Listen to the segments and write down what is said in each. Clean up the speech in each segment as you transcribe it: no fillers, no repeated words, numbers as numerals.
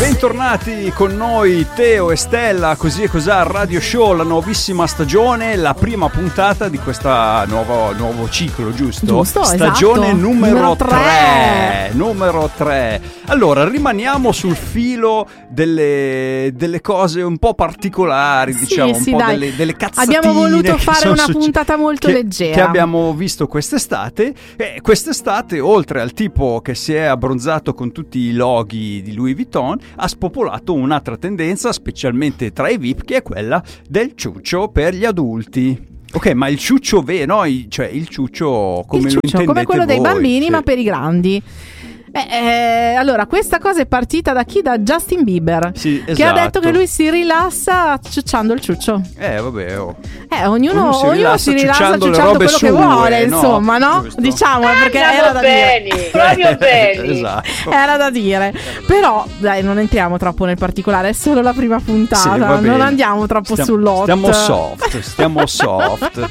Bentornati con noi Teo e Stella, così e cos'ha Radio Show, la nuovissima stagione, la prima puntata di questa nuovo ciclo, giusto? Giusto, stagione esatto. numero 3. Numero 3. Allora, rimaniamo sul filo delle cose un po' particolari, diciamo, sì, un po' dai. delle cazzatine. Abbiamo voluto fare una successe, puntata molto leggera. Che abbiamo visto quest'estate. E quest'estate, oltre al tipo che si è abbronzato con tutti i loghi di Louis Vuitton, ha spopolato un'altra tendenza, specialmente tra i VIP, che è quella del ciuccio per gli adulti. Ok, ma il ciuccio cioè il ciuccio come lo intendete come quello dei voi? bambini, Sì. ma per i grandi. Allora, questa cosa è partita da chi? Da Justin Bieber, Sì, esatto. che ha detto che lui si rilassa ciucciando il ciuccio. Vabbè, ognuno si rilassa ciucciando le robe quello sue, che vuole, no? insomma, no? Giusto. Diciamo, perché era da dire. Proprio bene. Esatto. Era da dire. Però, dai, non entriamo troppo nel particolare, è solo la prima puntata. Sì, va bene. Non andiamo troppo sull'hot. Stiamo soft.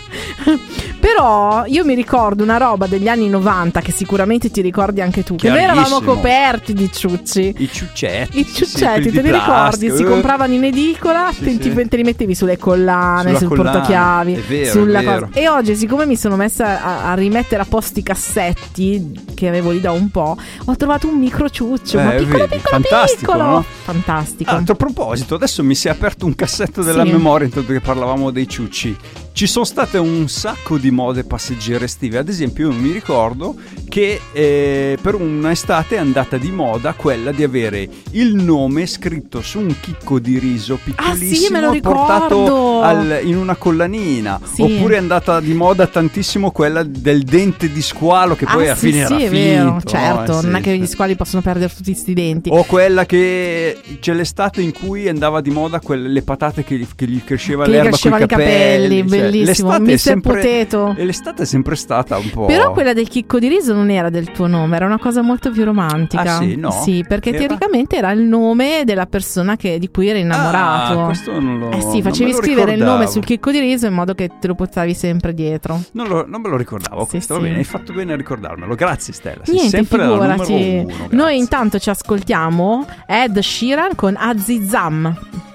Però io mi ricordo una roba degli anni 90 che sicuramente ti ricordi anche tu, che noi eravamo coperti di ciucci. I ciuccetti. I ciuccetti, te li ricordi? Si compravano in edicola, te li mettevi sulle collane, sul portachiavi, è vero, sulla è vero. cosa. E oggi, siccome mi sono messa a rimettere a posto i cassetti che avevo lì da un po', ho trovato un microciuccio, ma piccolo, fantastico, piccolo. no? Fantastico. A proposito, adesso mi si è aperto un cassetto della memoria intanto che parlavamo dei ciucci. Ci sono state un sacco di mode passeggere estive. Ad esempio, io mi ricordo che per un'estate è andata di moda quella di avere il nome scritto su un chicco di riso piccolissimo, me lo ricordo, portato in una collanina. Sì. Oppure è andata di moda tantissimo quella del dente di squalo, che poi alla fine era è finto. vero, certo, non è che gli sì. squali possono perdere tutti sti denti. O quella che c'è l'estate in cui andava di moda le patate che gli cresceva l'erba con i capelli. Bellissimo, Mr. Potato. E l'estate è sempre stata un po'. Però quella del chicco di riso non era del tuo nome, era una cosa molto più romantica. Ah sì, no? Sì, perché teoricamente era il nome della persona di cui eri innamorato. Questo non lo sì, facevi scrivere il nome sul chicco di riso in modo che te lo portavi sempre dietro. Non me lo ricordavo, questo va bene, hai fatto bene a ricordarmelo. Grazie Stella, sei Niente, sempre la numero figurati. uno. Noi intanto ci ascoltiamo Ed Sheeran con Azizam.